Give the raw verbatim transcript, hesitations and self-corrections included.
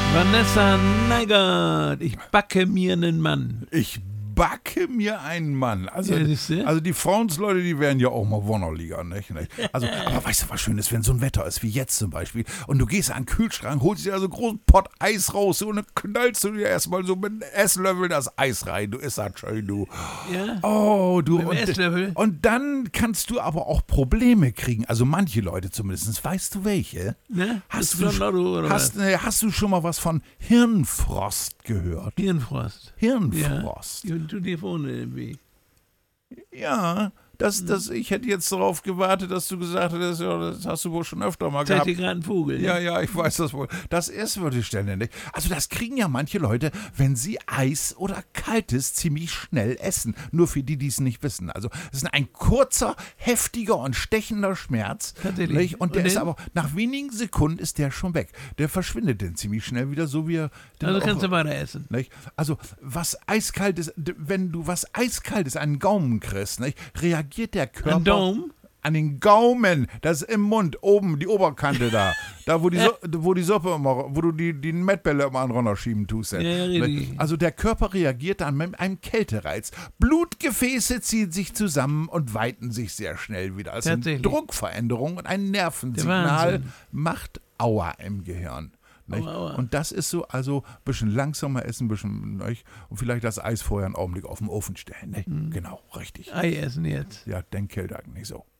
Vanessa Neigert, ich backe mir einen Mann. Ich backe mir einen Mann. Also, Ja, siehste? also die Frauensleute, die werden ja auch mal Wonnerliga, nicht? Also, aber weißt du, was schön ist, wenn so ein Wetter ist, wie jetzt zum Beispiel, und du gehst an den Kühlschrank, holst dir so einen großen Pott Eis raus und dann knallst du dir erstmal so mit einem Esslöffel das Eis rein. Du isst das schön, du. Ja? Oh, du. Mit dem Und, Esslöffel? und dann kannst du aber auch Probleme kriegen. Also manche Leute zumindest. Weißt du welche? Ne? Hast Ist du, von Lotto oder hast, was? äh, hast du schon mal was von Hirnfrost gehört? Hirnfrost. Hirnfrost. Ja, du dir vorne irgendwie. Ja, das, das, ich hätte jetzt darauf gewartet, dass du gesagt hättest, ja, das hast du wohl schon öfter mal Zeigt gehabt. dir gerade einen Vogel. Ja, ne? ja, ich weiß das wohl. Das ist wirklich ständig. Also das kriegen ja manche Leute, wenn sie Eis oder Kaltes ziemlich schnell essen. Nur für die, die es nicht wissen. Also es ist ein kurzer, heftiger und stechender Schmerz. Tatsächlich. Nicht? Und der Und ist dann? aber, nach wenigen Sekunden ist der schon weg. Der verschwindet dann ziemlich schnell wieder, so wie er... dann Also auch- kannst du weiter essen. Nicht? Also, was Eiskaltes, d- wenn du was Eiskaltes an den Gaumen kriegst, nicht, reagiert der Körper. Ein Daumen? An den Gaumen, das ist im Mund, oben, die Oberkante da. Da, wo die, so wo die Suppe immer, wo du die, die Mettbälle immer an runterschieben tust. Ja, ja, richtig. Also der Körper reagiert dann mit einem Kältereiz. Blutgefäße ziehen sich zusammen und weiten sich sehr schnell wieder. Also eine Tatsächlich. Druckveränderung und ein Der Nervensignal Wahnsinn. macht Aua im Gehirn. Nicht? Aua, aua. Und das ist so, also ein bisschen langsamer essen, ein bisschen, nicht? Und vielleicht das Eis vorher einen Augenblick auf den Ofen stellen. Nicht? Mhm. Genau, richtig. Ei essen jetzt. Ja, den Kälter nicht so.